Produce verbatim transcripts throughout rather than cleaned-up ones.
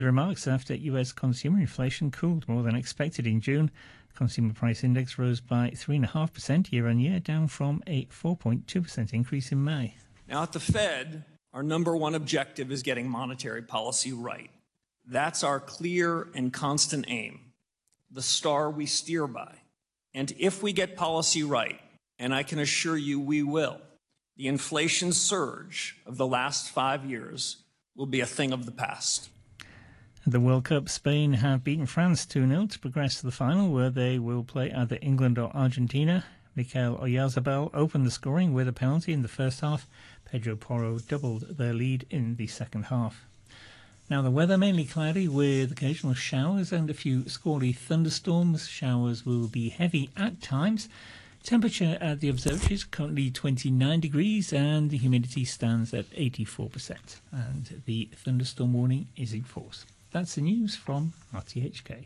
Remarks after U S consumer inflation cooled more than expected in June. Consumer price index rose by three point five percent year on year, down from a four point two percent increase in May. Now, at the Fed, our number one objective is getting monetary policy right. That's our clear and constant aim, the star we steer by. And if we get policy right, and I can assure you we will, the inflation surge of the last five years will be a thing of the past. At the World Cup, Spain have beaten France two nil to progress to the final, where they will play either England or Argentina. Mikel Oyarzabal opened the scoring with a penalty in the first half. Pedro Porro doubled their lead in the second half. Now the weather, mainly cloudy with occasional showers and a few squally thunderstorms. Showers will be heavy at times. Temperature at the observatory is currently twenty-nine degrees and the humidity stands at eighty-four percent. And the thunderstorm warning is in force. That's the news from R T H K.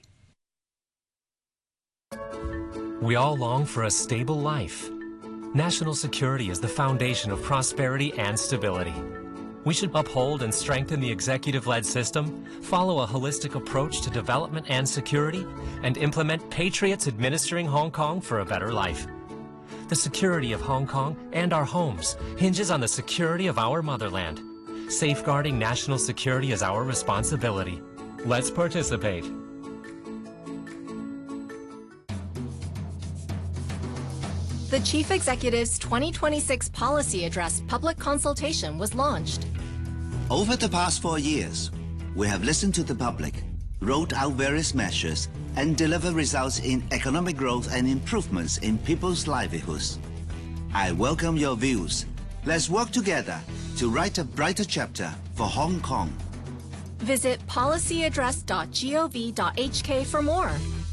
We all long for a stable life. National security is the foundation of prosperity and stability. We should uphold and strengthen the executive-led system, follow a holistic approach to development and security, and implement patriots administering Hong Kong for a better life. The security of Hong Kong and our homes hinges on the security of our motherland. Safeguarding national security is our responsibility. Let's participate. The Chief Executive's twenty twenty-six Policy Address public consultation was launched. Over the past four years, we have listened to the public, rolled out various measures, and delivered results in economic growth and improvements in people's livelihoods. I welcome your views. Let's work together to write a brighter chapter for Hong Kong. Visit policy address dot gov dot h k for more.